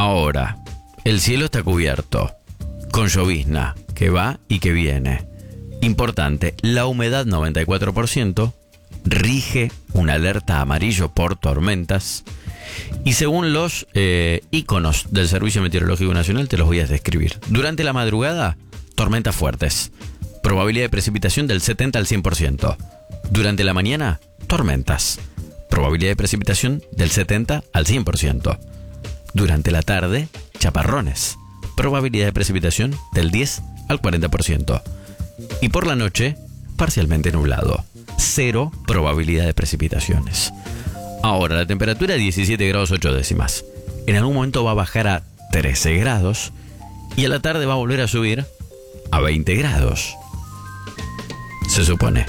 Ahora, el cielo está cubierto, con llovizna, que va y que viene. Importante, la humedad 94%, rige una alerta amarillo por tormentas. Y según los íconos del Servicio Meteorológico Nacional, te los voy a describir. Durante la madrugada, tormentas fuertes. Probabilidad de precipitación del 70 al 100%. Durante la mañana, tormentas. Probabilidad de precipitación del 70 al 100%. Durante la tarde, chaparrones. Probabilidad de precipitación del 10 al 40%. Y por la noche, parcialmente nublado. 0 probabilidad de precipitaciones. Ahora, la temperatura 17 grados 8 décimas. En algún momento va a bajar a 13 grados. Y a la tarde va a volver a subir a 20 grados. Se supone.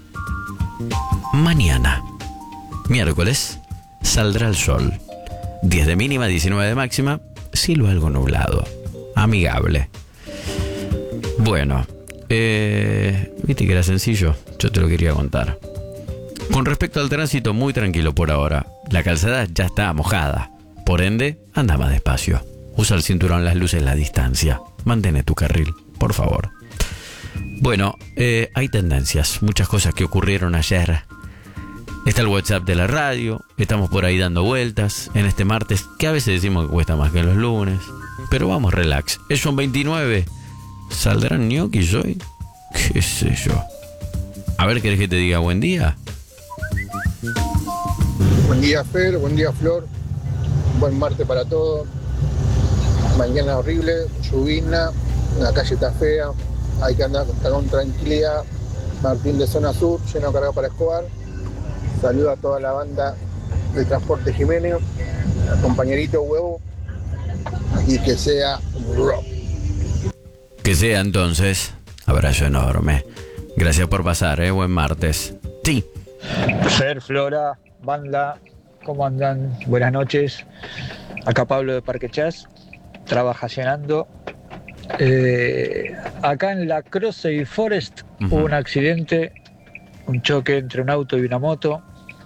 Mañana, miércoles, saldrá el sol. 10 de mínima, 19 de máxima. Cielo algo nublado. Amigable. Bueno, viste que era sencillo. Yo te lo quería contar. Con respecto al tránsito, muy tranquilo por ahora. La calzada ya está mojada. Por ende, anda más despacio. Usa el cinturón, las luces, la distancia. Mantén tu carril, por favor. Bueno, hay tendencias. Muchas cosas que ocurrieron ayer. Está el WhatsApp de la radio. Estamos por ahí dando vueltas en este martes, que a veces decimos que cuesta más que los lunes. Pero vamos, relax. Son 29. ¿Saldrán ñoquis hoy? ¿Qué sé yo? A ver, ¿querés que te diga buen día? Buen día, Fer, buen día, Flor. Buen martes para todos. Mañana horrible, lluvina, la calle está fea, hay que andar con tranquilidad. Martín de Zona Sur, lleno cargado para Escobar. Saludo a toda la banda de Transporte Jiménez, al compañerito Huevo, y que sea rock. Que sea entonces. Abrazo enorme. Gracias por pasar, buen martes. Sí. Fer, Flora, banda, ¿cómo andan? Buenas noches. Acá Pablo de Parque Chas, trabajacionando. Acá en la Crossey Forest hubo un accidente, un choque entre un auto y una moto.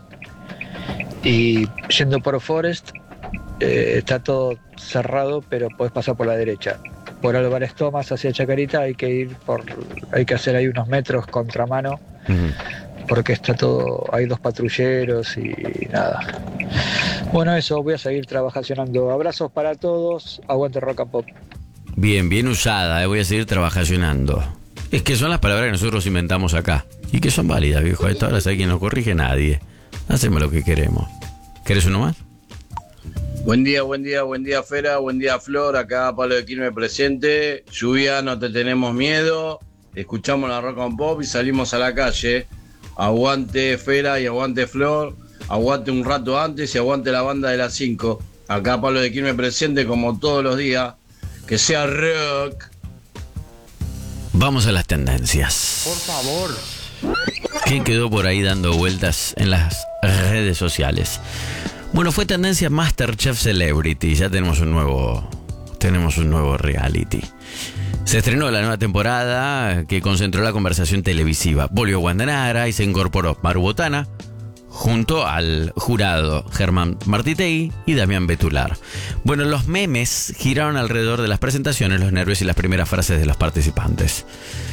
Y yendo por Forest, está todo cerrado, pero podés pasar por la derecha. Por Álvarez Thomas hacia Chacarita hay que hacer ahí unos metros contramano. Porque está todo, hay 2 patrulleros y nada. Bueno, eso, voy a seguir trabajacionando. Abrazos para todos, aguante Rock and Pop. Bien, bien usada, voy a seguir trabajacionando. Es que son las palabras que nosotros inventamos acá. Y que son válidas, viejo. A esta hora sabe quién nos corrige, nadie. Hacemos lo que queremos. ¿Querés uno más? Buen día, Fera, buen día, Flor. Acá Pablo de Quilmes presente. Lluvia, no te tenemos miedo. Escuchamos la Rock and Pop y salimos a la calle. Aguante Fera y aguante Flor, aguante un rato antes y aguante la banda de las 5. Acá Pablo de Quilmes presente como todos los días. Que sea rock. Vamos a las tendencias. Por favor. ¿Qué quedó por ahí dando vueltas en las redes sociales? Bueno, fue tendencia MasterChef Celebrity. Ya tenemos un nuevo reality. Se estrenó la nueva temporada que concentró la conversación televisiva. Volvió Wanda Nara y se incorporó Maru Botana junto al jurado Germán Martitei y Damián Betular. Bueno, los memes giraron alrededor de las presentaciones, los nervios y las primeras frases de los participantes.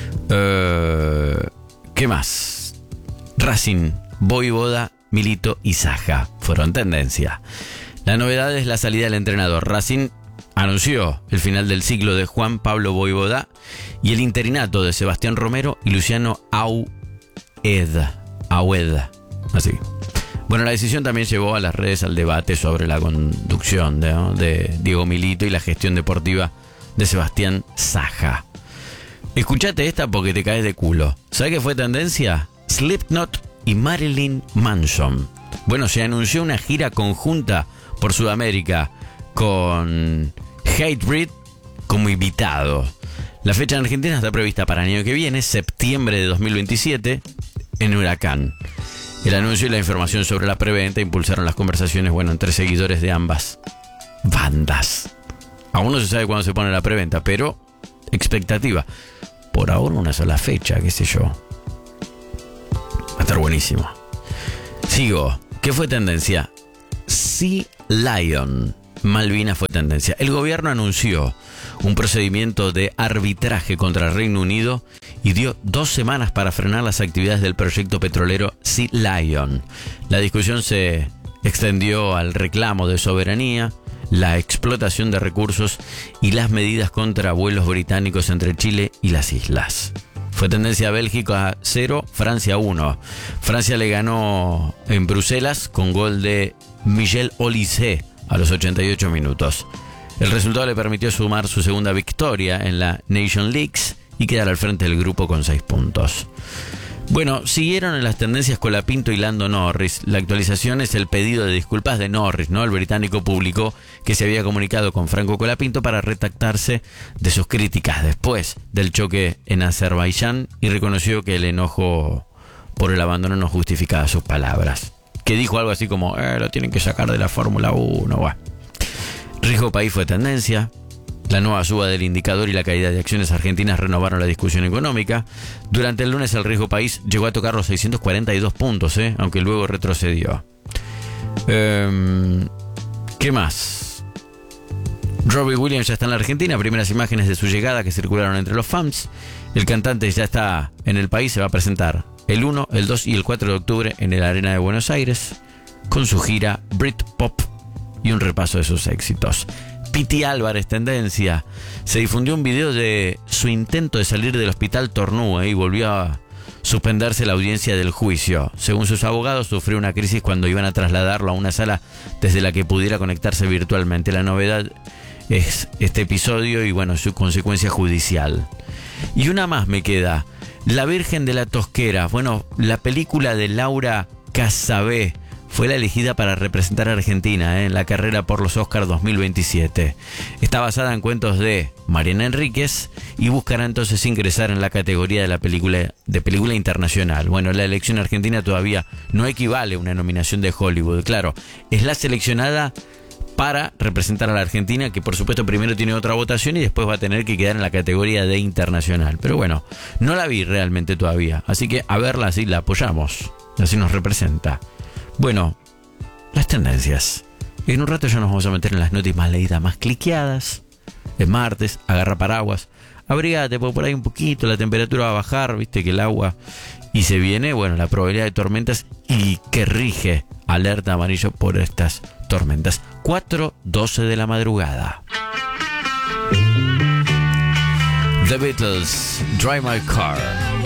¿Qué más? Racing, Voivoda, Milito y Saja fueron tendencia. La novedad es la salida del entrenador. Racing anunció el final del ciclo de Juan Pablo Voivoda y el interinato de Sebastián Romero y Luciano Aued. Así. Bueno, la decisión también llevó a las redes al debate sobre la conducción de Diego Milito y la gestión deportiva de Sebastián Saja. Escuchate esta porque te caes de culo. ¿Sabes qué fue tendencia? Slipknot y Marilyn Manson. Bueno, se anunció una gira conjunta por Sudamérica con Hatebreed como invitado. La fecha en Argentina está prevista para el año que viene, septiembre de 2027, en Huracán. El anuncio y la información sobre la preventa impulsaron las conversaciones, entre seguidores de ambas bandas. Aún no se sabe cuándo se pone la preventa, pero expectativa. Por ahora una sola fecha, qué sé yo. Va a estar buenísimo. Sigo. ¿Qué fue tendencia? Sea Lion. Malvinas fue tendencia. El gobierno anunció un procedimiento de arbitraje contra el Reino Unido y dio 2 semanas para frenar las actividades del proyecto petrolero Sea Lion. La discusión se extendió al reclamo de soberanía, la explotación de recursos y las medidas contra vuelos británicos entre Chile y las islas. Fue tendencia Bélgica 0, Francia 1. Francia le ganó en Bruselas con gol de Michel Olise a los 88 minutos. El resultado le permitió sumar su segunda victoria en la Nation Leagues y quedar al frente del grupo con 6 puntos. Bueno, siguieron en las tendencias Colapinto y Lando Norris. La actualización es el pedido de disculpas de Norris, ¿no? El británico publicó que se había comunicado con Franco Colapinto para retractarse de sus críticas después del choque en Azerbaiyán y reconoció que el enojo por el abandono no justificaba sus palabras. Que dijo algo así como, lo tienen que sacar de la Fórmula 1. Bueno. Riesgo país fue tendencia. La nueva suba del indicador y la caída de acciones argentinas renovaron la discusión económica. Durante el lunes el riesgo país llegó a tocar los 642 puntos, aunque luego retrocedió. ¿Qué más? Robbie Williams ya está en la Argentina. Primeras imágenes de su llegada que circularon entre los fans. El cantante ya está en el país. Se va a presentar el 1, el 2 y el 4 de octubre en el Arena de Buenos Aires con su gira Britpop y un repaso de sus éxitos. Piti Álvarez, tendencia. Se difundió un video de su intento de salir del hospital Tornú y volvió a suspenderse la audiencia del juicio. Según sus abogados, sufrió una crisis cuando iban a trasladarlo a una sala desde la que pudiera conectarse virtualmente. La novedad es este episodio y bueno, su consecuencia judicial. Y una más me queda. La Virgen de la Tosquera. Bueno, la película de Laura Casabé fue la elegida para representar a Argentina en la carrera por los Oscars 2027. Está basada en cuentos de Mariana Enríquez y buscará entonces ingresar en la categoría de la película internacional. Bueno, la elección argentina todavía no equivale a una nominación de Hollywood. Claro, es la seleccionada para representar a la Argentina, que por supuesto primero tiene otra votación y después va a tener que quedar en la categoría de internacional. Pero bueno, no la vi realmente todavía, así que a verla así la apoyamos, así nos representa. Bueno, las tendencias. En un rato ya nos vamos a meter en las noticias más leídas, más cliqueadas. Es martes, agarra paraguas, abrigate, porque por ahí un poquito la temperatura va a bajar, viste que el agua... Y se viene, bueno, la probabilidad de tormentas y que rige alerta amarillo por estas tormentas. 4:12 de la madrugada. The Beatles, Drive My Car.